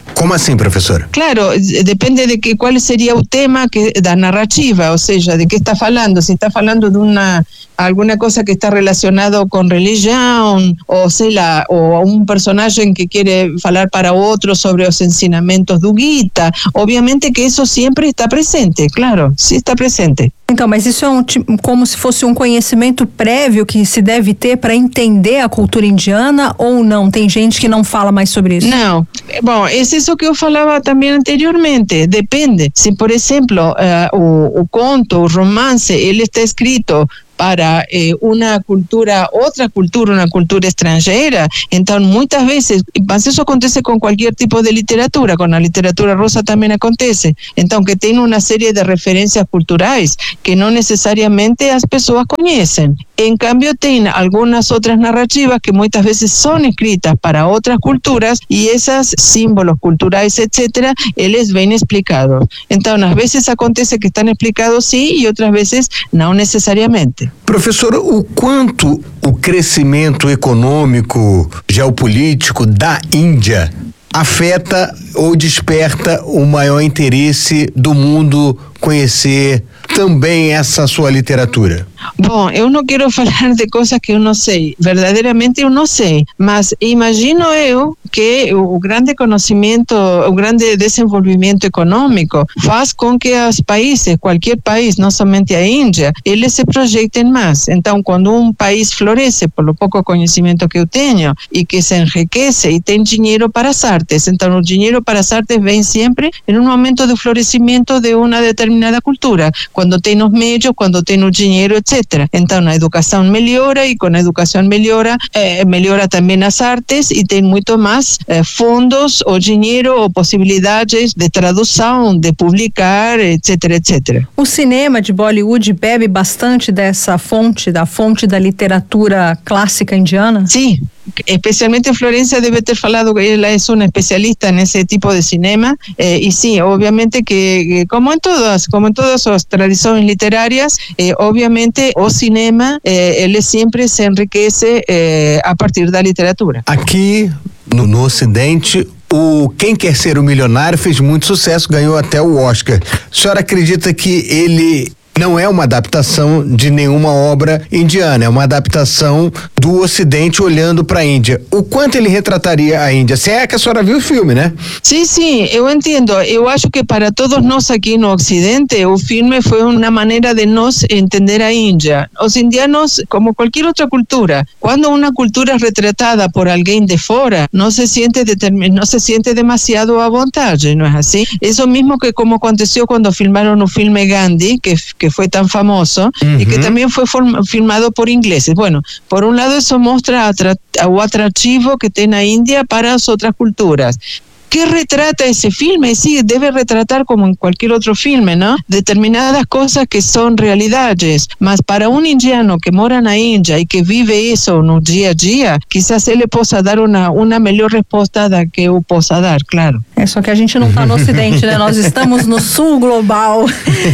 Como assim, professora? Claro, depende de que, qual seria o tema que, da narrativa, ou seja, de que está falando, se está falando de uma alguna cosa que está relacionado con religión, o sea, o un personaje que quiere hablar para otro sobre los ensinamentos do Gita, obviamente que isso sempre está presente, claro, sim está presente. Então, mas isso é um, como se fosse um conhecimento prévio que se deve ter para entender a cultura indiana, ou não? Tem gente que não fala mais sobre isso? Não. Bom, é isso que eu falava também anteriormente. Depende. Se, por exemplo, uh, o, o conto, o romance, ele está escrito para eh, uma cultura, outra cultura, uma cultura estrangeira, então muitas vezes, mas isso acontece com qualquer tipo de literatura, com a literatura russa também acontece, então que tem uma série de referências culturais que não necessariamente as pessoas conhecem. Em cambio, tem algumas outras narrativas que muitas vezes são escritas para outras culturas e esses símbolos culturais, etcétera, eles vêm explicados. Então, às vezes acontece que estão explicados sim e outras vezes não necessariamente. Professora, o quanto o crescimento econômico, geopolítico da Índia afeta ou desperta o maior interesse do mundo conhecer também essa sua literatura? Bom, eu não quero falar de coisas que eu não sei, verdadeiramente eu não sei, mas imagino eu que o grande conhecimento, o grande desenvolvimento econômico faz com que os países, qualquer país, não somente a Índia, eles se projetem mais. Então, quando um país floresce, pelo pouco conhecimento que eu tenho, e que se enriquece e tem dinheiro para as artes, então o dinheiro para as artes vem sempre em um momento de florescimento de uma determinada cultura, quando tem os meios, quando tem o dinheiro, etcétera. Então a educação melhora e com a educação melhora, eh, melhora também as artes e tem muito mais eh, fundos ou dinheiro ou possibilidades de tradução, de publicar, etcétera, etcétera. O cinema de Bollywood bebe bastante dessa fonte, da fonte da literatura clássica indiana? Sim. Especialmente Florencia debe ter falado que ela é uma especialista nesse tipo de cinema eh, e sim, obviamente que como em todas, como em todas as tradições literárias, eh, obviamente o cinema eh, ele sempre se enriquece eh, a partir da literatura. Aqui no, no Ocidente, o Quem Quer Ser o Milionário fez muito sucesso, ganhou até o Oscar. A senhora acredita que ele não é uma adaptação de nenhuma obra indiana, é uma adaptação do Ocidente olhando para a Índia? O quanto ele retrataria a Índia? Se é que a senhora viu o filme, né? Sim, sim, eu entendo. Eu acho que para todos nós aqui no Ocidente, o filme foi uma maneira de nós entender a Índia. Os indianos, como qualquer outra cultura, quando uma cultura é retratada por alguém de fora, não se sente determin... não se sente demasiado à vontade, não é assim? Isso mesmo que como aconteceu quando filmaram o filme Gandhi, que que foi tão famoso, uhum. E que também foi filmado por ingleses. Bueno, por um lado isso mostra o atrativo que tem a Índia para as outras culturas. ¿Qué retrata ese filme? Sí, debe retratar como en cualquier otro filme, ¿no? Determinadas cosas que son realidades, mas para un indiano que mora na Índia e que vive isso no dia a dia, quizás ele possa dar uma, uma melhor resposta da que eu possa dar, claro. É, só que a gente não está no Ocidente, né? Nós estamos no Sul global.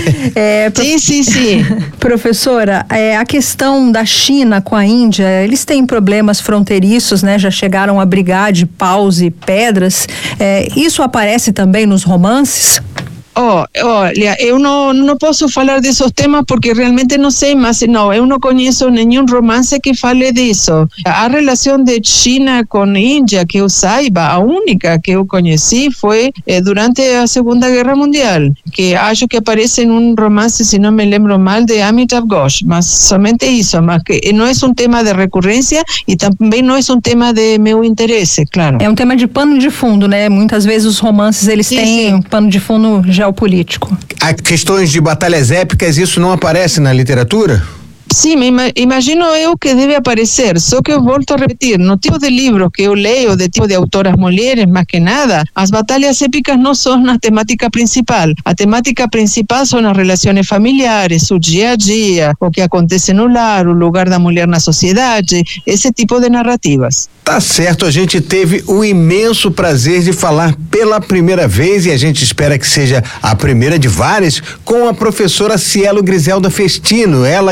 É, prof... Sim, sim, sim. Professora, é, a questão da China com a Índia, eles têm problemas fronteiriços, né? Já chegaram a brigar de paus e pedras. É, isso aparece também nos romances? Oh, olha, eu não, não posso falar desses temas porque realmente não sei, mas não, eu não conheço nenhum romance que fale disso. A relação de China com Índia, que eu saiba, a única que eu conheci foi eh, durante a Segunda Guerra Mundial, que acho que aparece em um romance, se não me lembro mal, de Amitav Ghosh, mas somente isso, mas que não é um tema de recorrência e também não é um tema de meu interesse, claro. É um tema de pano de fundo, né? Muitas vezes os romances, eles sim, têm sim. um pano de fundo geopolítico. Há questões de batalhas épicas, isso não aparece na literatura? Sim, imagino eu que deve aparecer, só que eu volto a repetir, no tipo de livros que eu leio, de tipo de autoras mulheres, mais que nada, as batalhas épicas não são a temática principal. A temática principal são as relações familiares, o dia a dia, o que acontece no lar, o lugar da mulher na sociedade, esse tipo de narrativas. Tá certo, a gente teve o imenso prazer de falar pela primeira vez, e a gente espera que seja a primeira de várias, com a professora Cielo Griselda Festino, ela que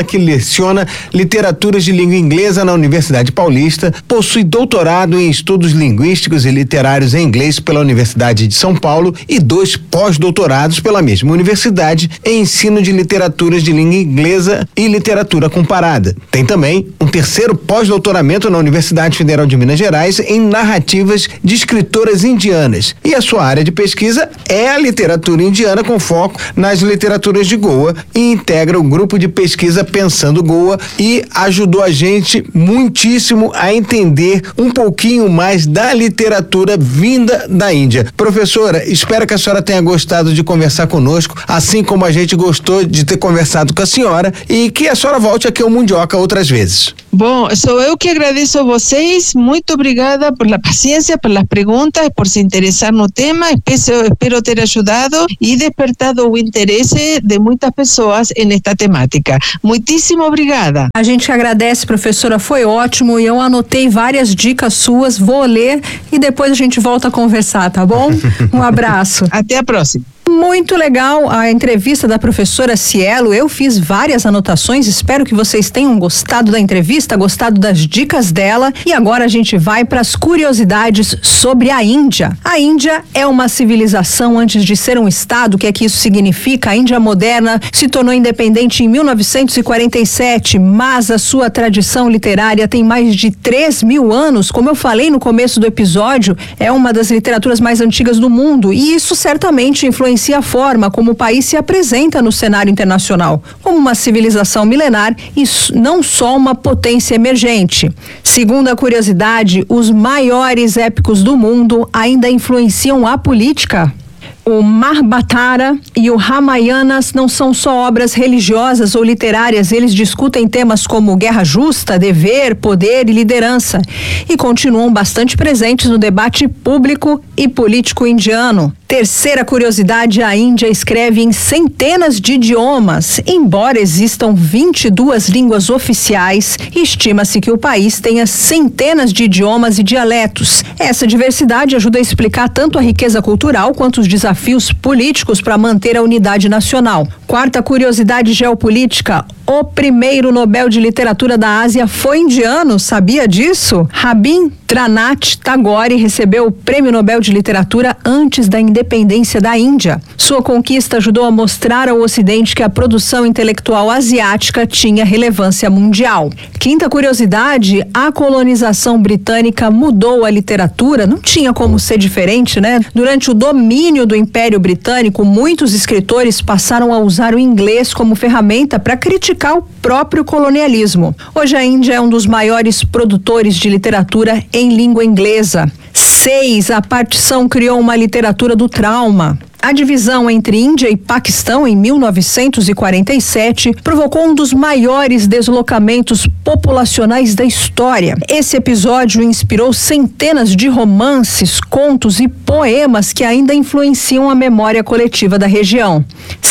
leciona literaturas de língua inglesa na Universidade Paulista, possui doutorado em estudos linguísticos e literários em inglês pela Universidade de São Paulo e dois pós-doutorados pela mesma universidade em ensino de literaturas de língua inglesa e literatura comparada. Tem também um terceiro pós-doutoramento na Universidade Federal de Minas Gerais em narrativas de escritoras indianas. E a sua área de pesquisa é a literatura indiana com foco nas literaturas de Goa e integra o grupo de pesquisa Pensando Goa e ajudou a gente muitíssimo a entender um pouquinho mais da literatura vinda da Índia. Professora, espero que a senhora tenha gostado de conversar conosco, assim como a gente gostou de ter conversado com a senhora, e que a senhora volte aqui ao Mundioca outras vezes. Bom, sou eu que agradeço a vocês. Muito obrigada por la paciência, pelas perguntas, por se interessar no tema. Espero, espero ter ajudado e despertado o interesse de muitas pessoas nesta temática. Muitíssimo obrigada. A gente agradece, professora, foi ótimo, e eu anotei várias dicas suas, vou ler e depois a gente volta a conversar, tá bom? Um abraço. Até a próxima. Muito legal a entrevista da professora Cielo. Eu fiz várias anotações, espero que vocês tenham gostado da entrevista, gostado das dicas dela. E agora a gente vai para as curiosidades sobre a Índia. A Índia é uma civilização antes de ser um estado. O que é que isso significa? A Índia moderna se tornou independente em mil novecentos e quarenta e sete, mas a sua tradição literária tem mais de três mil anos. Como eu falei no começo do episódio, é uma das literaturas mais antigas do mundo, e isso certamente influencia a forma como o país se apresenta no cenário internacional, como uma civilização milenar e não só uma potência emergente. Segundo a curiosidade, os maiores épicos do mundo ainda influenciam a política. O Mahabharata e o Ramayana não são só obras religiosas ou literárias, eles discutem temas como guerra justa, dever, poder e liderança, e continuam bastante presentes no debate público e político indiano. Terceira curiosidade, a Índia escreve em centenas de idiomas, embora existam vinte e duas línguas oficiais, estima-se que o país tenha centenas de idiomas e dialetos. Essa diversidade ajuda a explicar tanto a riqueza cultural quanto os desafios políticos para manter a unidade nacional. Quarta curiosidade geopolítica, o primeiro Nobel de Literatura da Ásia foi indiano, sabia disso? Rabindranath Tagore recebeu o Prêmio Nobel de Literatura antes da independência da Índia. Sua conquista ajudou a mostrar ao Ocidente que a produção intelectual asiática tinha relevância mundial. Quinta curiosidade, a colonização britânica mudou a literatura, não tinha como ser diferente, né? Durante o domínio do Império Britânico, muitos escritores passaram a usar o inglês como ferramenta para criticar o próprio colonialismo. Hoje a Índia é um dos maiores produtores de literatura em língua inglesa. Seis, a partição criou uma literatura do trauma. A divisão entre Índia e Paquistão em mil novecentos e quarenta e sete provocou um dos maiores deslocamentos populacionais da história. Esse episódio inspirou centenas de romances, contos e poemas que ainda influenciam a memória coletiva da região.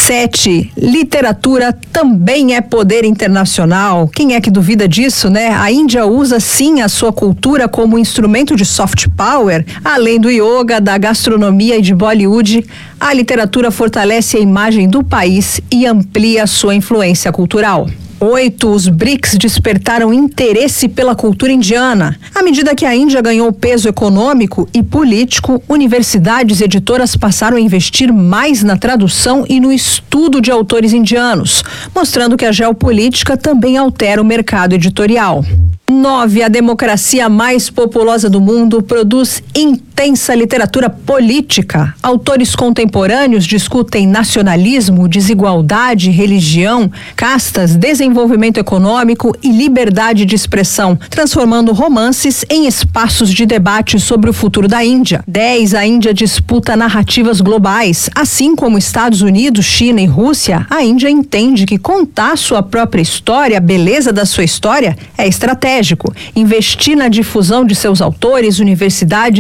Sete, literatura também é poder internacional. Quem é que duvida disso, né? A Índia usa sim a sua cultura como instrumento de soft power, além do yoga, da gastronomia e de Bollywood. A literatura fortalece a imagem do país e amplia a sua influência cultural. Oito, os B R I C S despertaram interesse pela cultura indiana. À medida que a Índia ganhou peso econômico e político, universidades e editoras passaram a investir mais na tradução e no estudo de autores indianos, mostrando que a geopolítica também altera o mercado editorial. Nove, a democracia mais populosa do mundo produz intensa literatura política. Autores contemporâneos discutem nacionalismo, desigualdade, religião, castas, desenvolvimento econômico e liberdade de expressão, transformando romances em espaços de debate sobre o futuro da Índia. Dez, a Índia disputa narrativas globais. Assim como Estados Unidos, China e Rússia, a Índia entende que contar sua própria história, a beleza da sua história, é estratégico. Investir na difusão de seus autores, universidades e centros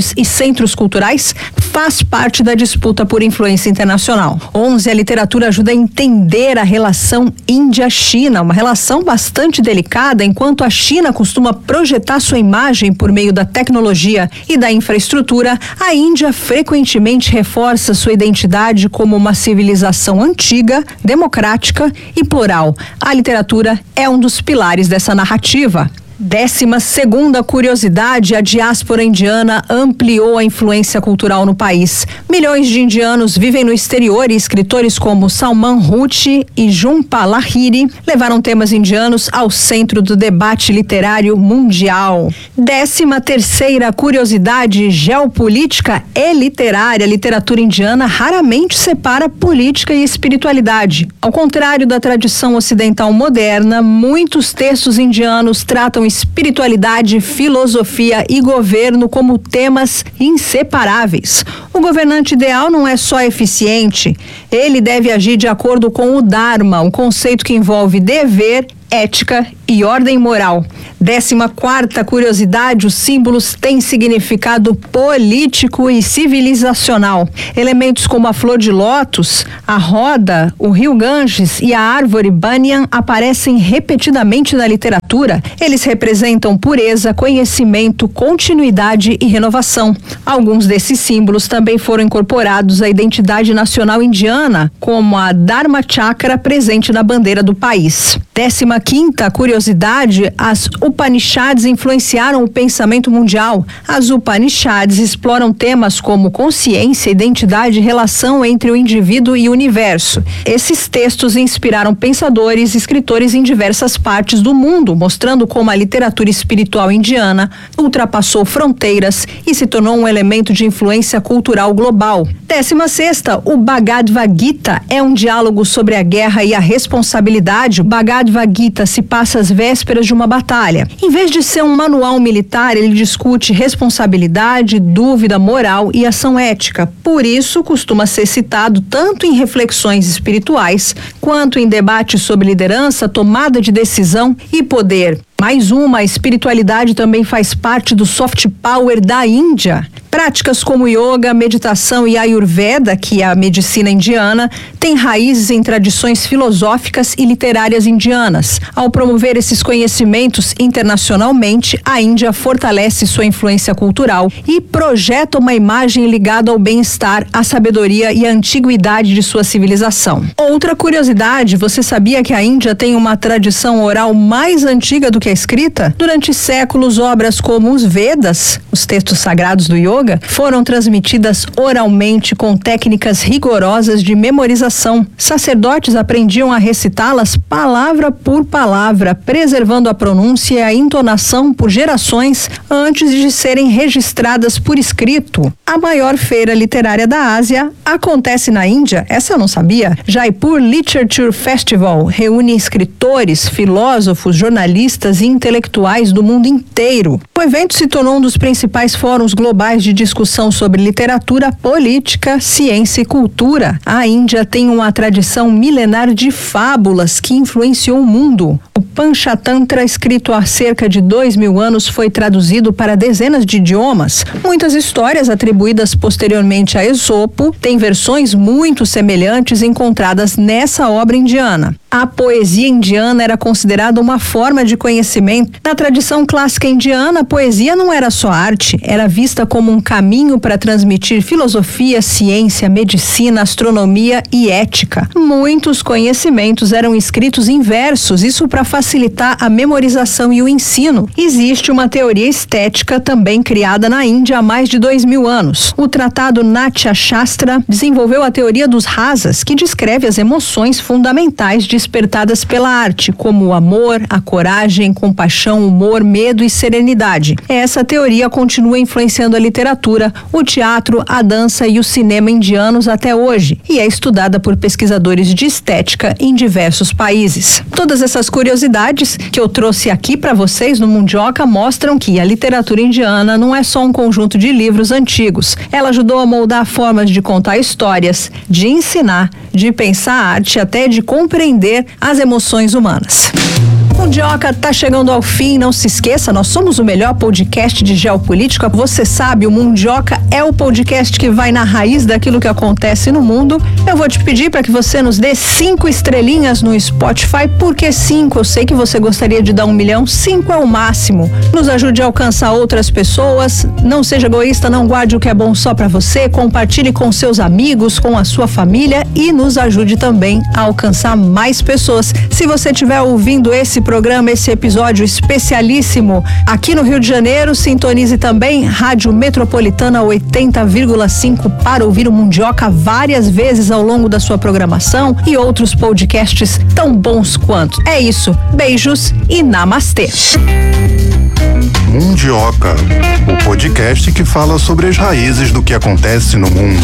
centros culturais faz parte da disputa por influência internacional. onze A literatura ajuda a entender a relação Índia-China, uma relação bastante delicada, enquanto a China costuma projetar sua imagem por meio da tecnologia e da infraestrutura, a Índia frequentemente reforça sua identidade como uma civilização antiga, democrática e plural. A literatura é um dos pilares dessa narrativa. Décima segunda curiosidade, a diáspora indiana ampliou a influência cultural no país. Milhões de indianos vivem no exterior e escritores como Salman Rushdie e Jhumpa Lahiri levaram temas indianos ao centro do debate literário mundial. Décima terceira curiosidade, geopolítica e literária. A literatura indiana raramente separa política e espiritualidade. Ao contrário da tradição ocidental moderna, muitos textos indianos tratam espiritualidade, filosofia e governo como temas inseparáveis. O governante ideal não é só eficiente, ele deve agir de acordo com o Dharma, um conceito que envolve dever, ética e ordem moral. Décima quarta curiosidade, os símbolos têm significado político e civilizacional. Elementos como a flor de lótus, a roda, o rio Ganges e a árvore banyan aparecem repetidamente na literatura. Eles representam pureza, conhecimento, continuidade e renovação. Alguns desses símbolos também foram incorporados à identidade nacional indiana, como a Dharma Chakra presente na bandeira do país. Décima quinta curiosidade, as Upanishads influenciaram o pensamento mundial. As Upanishads exploram temas como consciência, identidade e relação entre o indivíduo e o universo. Esses textos inspiraram pensadores e escritores em diversas partes do mundo, mostrando como a literatura espiritual indiana ultrapassou fronteiras e se tornou um elemento de influência cultural global. Décima sexta, o Bhagavad Gita é um diálogo sobre a guerra e a responsabilidade. O Bhagavad Gita se passa às vésperas de uma batalha. Em vez de ser um manual militar, ele discute responsabilidade, dúvida moral e ação ética. Por isso, costuma ser citado tanto em reflexões espirituais, quanto em debates sobre liderança, tomada de decisão e poder. Mais uma, a espiritualidade também faz parte do soft power da Índia. Práticas como yoga, meditação e ayurveda, que é a medicina indiana, têm raízes em tradições filosóficas e literárias indianas. Ao promover esses conhecimentos internacionalmente, a Índia fortalece sua influência cultural e projeta uma imagem ligada ao bem-estar, à sabedoria e à antiguidade de sua civilização. Outra curiosidade, você sabia que a Índia tem uma tradição oral mais antiga do que a escrita? Durante séculos, obras como os Vedas, os textos sagrados do yoga, foram transmitidas oralmente com técnicas rigorosas de memorização. Sacerdotes aprendiam a recitá-las palavra por palavra, preservando a pronúncia e a entonação por gerações antes de serem registradas por escrito. A maior feira literária da Ásia acontece na Índia, essa eu não sabia. Jaipur Literature Festival reúne escritores, filósofos, jornalistas e intelectuais do mundo inteiro. O evento se tornou um dos principais fóruns globais de discussão sobre literatura, política, ciência e cultura. A Índia tem uma tradição milenar de fábulas que influenciou o mundo. O Panchatantra, escrito há cerca de dois mil anos, foi traduzido para dezenas de idiomas. Muitas histórias atribuídas posteriormente a Esopo têm versões muito semelhantes encontradas nessa obra indiana. A poesia indiana era considerada uma forma de conhecimento. Na tradição clássica indiana, a poesia não era só arte, era vista como um caminho para transmitir filosofia, ciência, medicina, astronomia e ética. Muitos conhecimentos eram escritos em versos, isso para facilitar a memorização e o ensino. Existe uma teoria estética também criada na Índia há mais de dois mil anos. O tratado Natya Shastra desenvolveu a teoria dos rasas, que descreve as emoções fundamentais despertadas pela arte, como o amor, a coragem, compaixão, humor, medo e serenidade. Essa teoria continua influenciando a literatura, o teatro, a dança e o cinema indianos até hoje, e é estudada por pesquisadores de estética em diversos países. Todas essas curiosidades que eu trouxe aqui para vocês no Mundioca mostram que a literatura indiana não é só um conjunto de livros antigos. Ela ajudou a moldar formas de contar histórias, de ensinar, de pensar arte, até de compreender as emoções humanas. Mundioca tá chegando ao fim, não se esqueça, nós somos o melhor podcast de geopolítica. Você sabe, o Mundioca é o podcast que vai na raiz daquilo que acontece no mundo. Eu vou te pedir para que você nos dê cinco estrelinhas no Spotify. Por que cinco? Eu sei que você gostaria de dar um milhão, cinco é o máximo. Nos ajude a alcançar outras pessoas. Não seja egoísta, não guarde o que é bom só para você. Compartilhe com seus amigos, com a sua família e nos ajude também a alcançar mais pessoas. Se você estiver ouvindo esse programa, esse episódio especialíssimo aqui no Rio de Janeiro, sintonize também Rádio Metropolitana oitenta vírgula cinco para ouvir o Mundioca várias vezes ao longo da sua programação e outros podcasts tão bons quanto. É isso, beijos e namastê. Mundioca, o podcast que fala sobre as raízes do que acontece no mundo.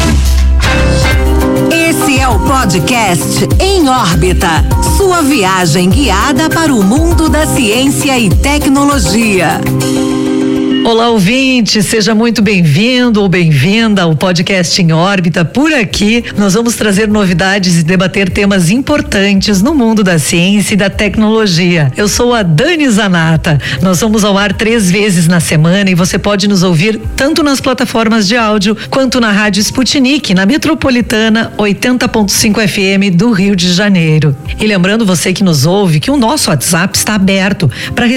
Esse é o podcast Em Órbita, sua viagem guiada para o mundo da ciência e tecnologia. Olá, ouvinte, seja muito bem-vindo ou bem-vinda ao podcast Em Órbita. Por aqui, nós vamos trazer novidades e debater temas importantes no mundo da ciência e da tecnologia. Eu sou a Dani Zanata. Nós vamos ao ar três vezes na semana e você pode nos ouvir tanto nas plataformas de áudio quanto na Rádio Sputnik, na Metropolitana oitenta ponto cinco F M do Rio de Janeiro. E lembrando você que nos ouve que o nosso WhatsApp está aberto para